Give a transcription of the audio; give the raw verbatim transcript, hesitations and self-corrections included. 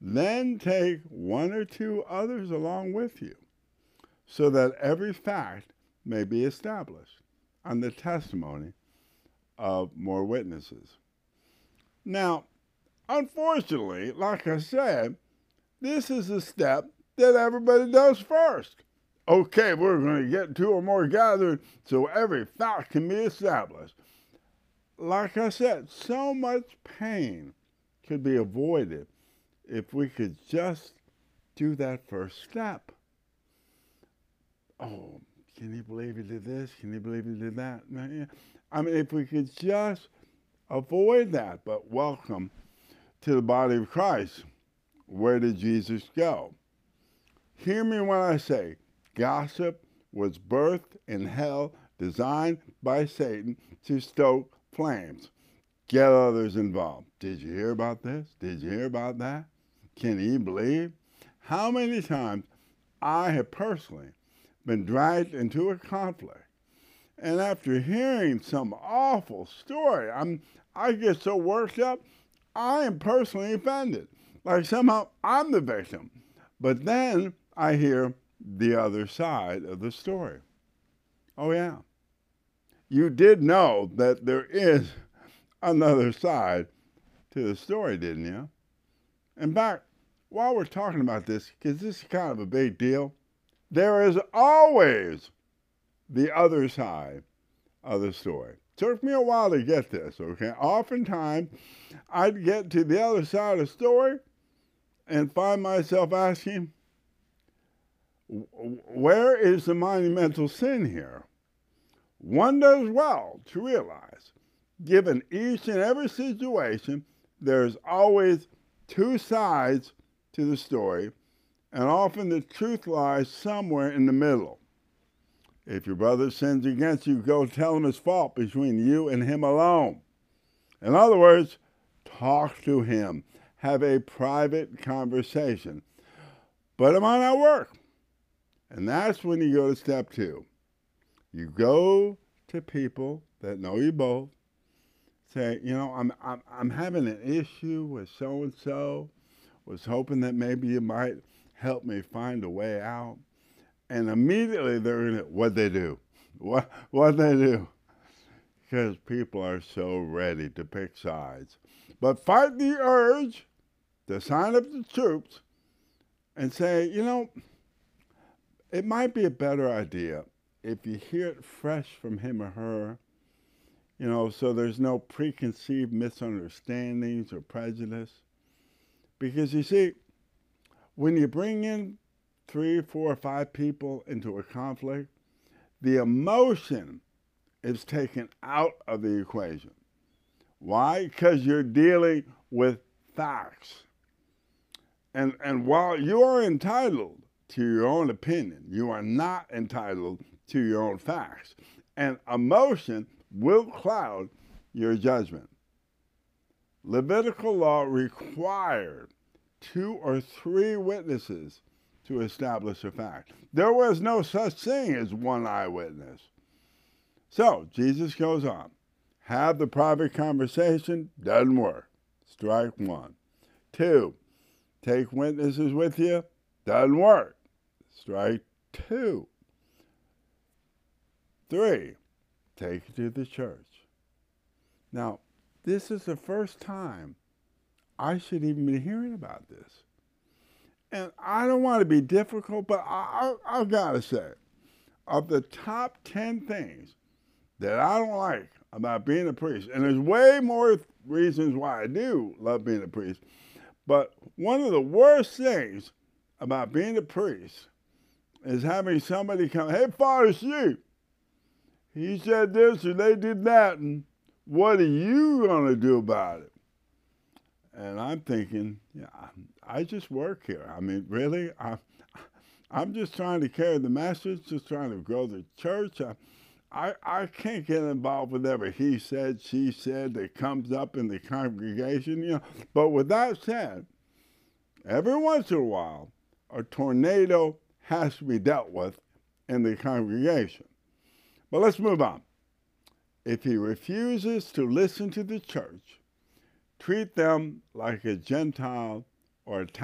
Then take one or two others along with you, so that every fact may be established on the testimony of more witnesses. Now, unfortunately, like I said, this is a step that everybody does first. Okay, we're going to get two or more gathered so every fact can be established. Like I said, so much pain could be avoided if we could just do that first step. Oh, can you believe he did this? Can you believe he did that? I mean, if we could just avoid that, but welcome to the body of Christ. Where did Jesus go? Hear me when I say gossip was birthed in hell, designed by Satan to stoke flames, get others involved. Did you hear about this? Did you hear about that? Can you believe how many times I have personally been dragged into a conflict, and after hearing some awful story, I'm I get so worked up, I am personally offended. Like somehow I'm the victim. But then I hear the other side of the story. Oh yeah. You did know that there is another side to the story, didn't you? In fact, while we're talking about this, because this is kind of a big deal, there is always the other side of the story. Took me a while to get this, okay? Oftentimes, I'd get to the other side of the story and find myself asking, where is the monumental sin here? One does well to realize, given each and every situation, there's always two sides to the story, and often the truth lies somewhere in the middle. If your brother sins against you, go tell him his fault between you and him alone. In other words, talk to him. Have a private conversation. But it might not work. And that's when you go to step two. You go to people that know you both. Say, you know, I'm, I'm, I'm having an issue with so-and-so. Was hoping that maybe you might help me find a way out. And immediately they're in it. What they do? What what they do? Because people are so ready to pick sides. But fight the urge to sign up the troops and say, you know, it might be a better idea if you hear it fresh from him or her, you know, so there's no preconceived misunderstandings or prejudice. Because you see, when you bring in three, four, or five people into a conflict, the emotion is taken out of the equation. Why? Because you're dealing with facts. And, and while you are entitled to your own opinion, you are not entitled to your own facts. And emotion will cloud your judgment. Levitical law required two or three witnesses to establish a fact. There was no such thing as one eyewitness. So Jesus goes on. Have the private conversation, doesn't work. Strike one. Two, take witnesses with you, doesn't work. Strike two. Three, take it to the church. Now, this is the first time I should even be hearing about this. And I don't want to be difficult, but I, I, I've got to say, of the top ten things that I don't like about being a priest, and there's way more reasons why I do love being a priest, but one of the worst things about being a priest is having somebody come, hey, Father Sheep, he said this or they did that, and what are you going to do about it? And I'm thinking, yeah, I just work here. I mean, really? I, I'm just trying to carry the message, just trying to grow the church. I, I, I can't get involved with whatever he said, she said that comes up in the congregation, you know. But with that said, every once in a while, a tornado has to be dealt with in the congregation. But let's move on. If he refuses to listen to the church, treat them like a Gentile or a